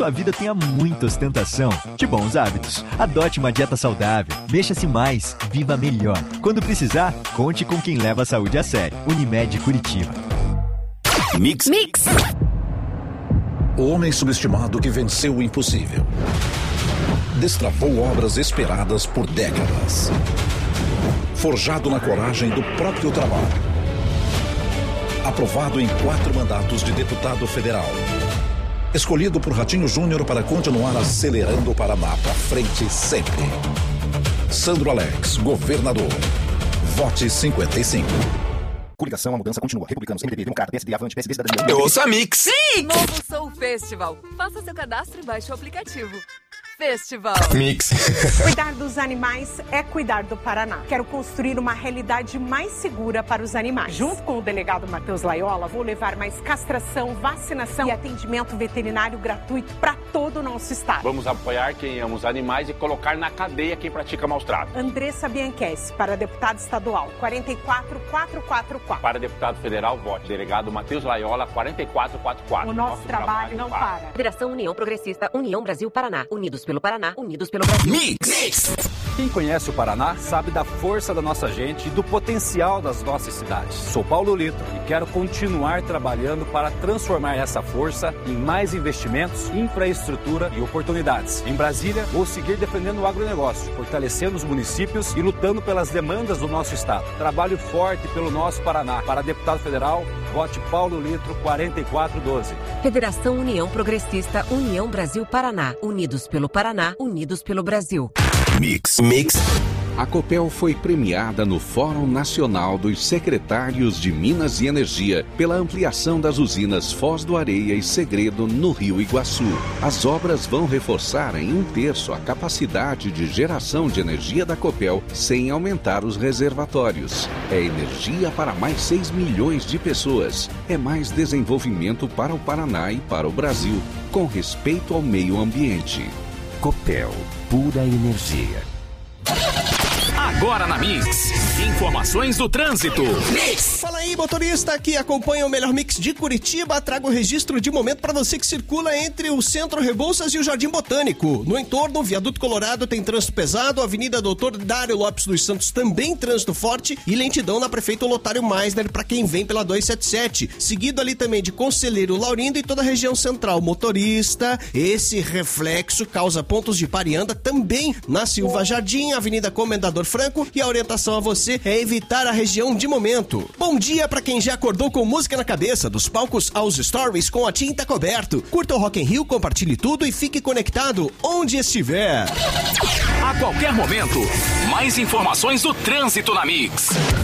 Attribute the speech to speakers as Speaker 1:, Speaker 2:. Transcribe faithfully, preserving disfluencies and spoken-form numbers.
Speaker 1: tua vida tenha muita ostentação de bons hábitos. Adote uma dieta saudável, mexa-se mais, viva melhor. Quando precisar, conte com quem leva a saúde a sério. Unimed Curitiba.
Speaker 2: Mix.
Speaker 3: Mix.
Speaker 2: O homem subestimado que venceu o impossível. Destravou obras esperadas por décadas. Forjado na coragem do próprio trabalho. Aprovado em quatro mandatos de deputado federal. Escolhido por Ratinho Júnior para continuar acelerando o Paraná para frente sempre. Sandro Alex, governador. Vote cinquenta e cinco.
Speaker 4: Coligação, a mudança continua. Republicanos, M D B, Democrata, P S D, Avante, P S D, Cidadania.
Speaker 5: Eu ouço a Mix.
Speaker 3: Mix. Novo Soul Festival. Faça seu cadastro e baixe o aplicativo. Festival.
Speaker 5: Mix.
Speaker 6: Cuidar dos animais é cuidar do Paraná. Quero construir uma realidade mais segura para os animais. Junto com o delegado Matheus Laiola, vou levar mais castração, vacinação e atendimento veterinário gratuito para todo o nosso estado.
Speaker 7: Vamos apoiar quem ama os animais e colocar na cadeia quem pratica maus tratos.
Speaker 6: Andressa Bianchessi, para deputado estadual, quatro quatro quatro quatro quatro.
Speaker 7: Para deputado federal, vote delegado Matheus Laiola, quatro quatro quatro quatro.
Speaker 6: O nosso, nosso trabalho, trabalho não para. para.
Speaker 3: Federação União Progressista, União Brasil Paraná. Unidos pelo Paraná, unidos pelo Brasil.
Speaker 5: Mix. Mix.
Speaker 8: Quem conhece o Paraná sabe da força da nossa gente e do potencial das nossas cidades. Sou Paulo Lito e quero continuar trabalhando para transformar essa força em mais investimentos, infraestrutura e oportunidades. Em Brasília, vou seguir defendendo o agronegócio, fortalecendo os municípios e lutando pelas demandas do nosso estado. Trabalho forte pelo nosso Paraná. Para deputado federal, vote Paulo Litro quatro quatro um dois.
Speaker 3: Federação União Progressista, União Brasil Paraná. Unidos pelo Paraná, unidos pelo Brasil.
Speaker 2: Mix. Mix.
Speaker 9: A Copel foi premiada no Fórum Nacional dos Secretários de Minas e Energia pela ampliação das usinas Foz do Areia e Segredo no Rio Iguaçu. As obras vão reforçar em um terço a capacidade de geração de energia da Copel sem aumentar os reservatórios. É energia para mais seis milhões de pessoas. É mais desenvolvimento para o Paraná e para o Brasil, com respeito ao meio ambiente.
Speaker 10: Copel, pura energia.
Speaker 5: Agora na Mix, informações do trânsito.
Speaker 11: Mix. Fala aí, motorista que acompanha o melhor Mix de Curitiba. Trago o registro de momento para você que circula entre o Centro Rebouças e o Jardim Botânico. No entorno, o Viaduto Colorado tem trânsito pesado, a Avenida Doutor Dário Lopes dos Santos também trânsito forte e lentidão na Prefeito Lotário Meisner para quem vem pela duzentos e setenta e sete. Seguido ali também de Conselheiro Laurindo e toda a região central. Motorista, esse reflexo causa pontos de pare e anda também na Silva Jardim, Avenida Comendador Franco, e a orientação a você é evitar a região de momento. Bom dia para quem já acordou com música na cabeça, dos palcos aos stories com a tinta coberto. Curta o Rock in Rio, compartilhe tudo e fique conectado onde estiver.
Speaker 5: A qualquer momento, mais informações do trânsito na Mix.